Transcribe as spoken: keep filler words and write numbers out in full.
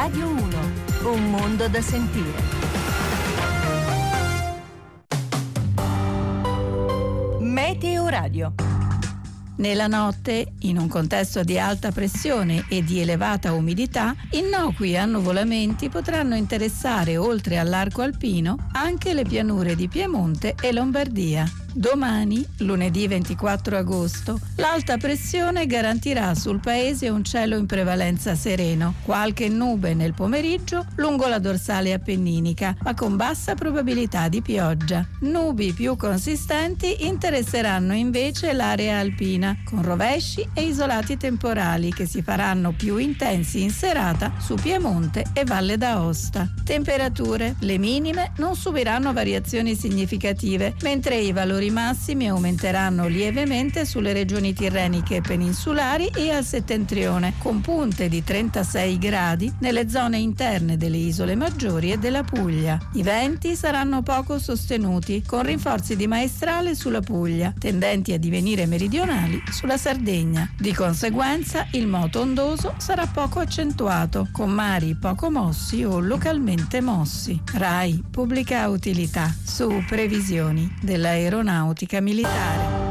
Radio uno, un mondo da sentire. Meteo Radio. Nella notte, in un contesto di alta pressione e di elevata umidità, innocui annuvolamenti potranno interessare, oltre all'arco alpino, anche le pianure di Piemonte e Lombardia. Domani, lunedì ventiquattro agosto, l'alta pressione garantirà sul paese un cielo in prevalenza sereno, qualche nube nel pomeriggio lungo la dorsale appenninica, ma con bassa probabilità di pioggia. Nubi più consistenti interesseranno invece l'area alpina, con rovesci e isolati temporali che si faranno più intensi in serata su Piemonte e Valle d'Aosta. Temperature: le minime non subiranno variazioni significative, mentre i valori i massimi aumenteranno lievemente sulle regioni tirreniche e peninsulari e al settentrione, con punte di trentasei gradi nelle zone interne delle isole maggiori e della Puglia. I venti saranno poco sostenuti, con rinforzi di maestrale sulla Puglia, tendenti a divenire meridionali sulla Sardegna. Di conseguenza, il moto ondoso sarà poco accentuato, con mari poco mossi o localmente mossi. RAI Pubblica Utilità, su previsioni dell'aeronautica militare.